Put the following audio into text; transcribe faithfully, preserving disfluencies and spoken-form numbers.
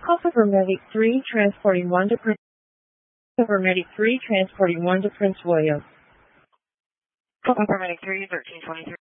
Alpha for Medic three, transporting one to Prince. Alpha for Medic three, transporting one to Prince William. Alpha for Medic three, thirteen twenty-three.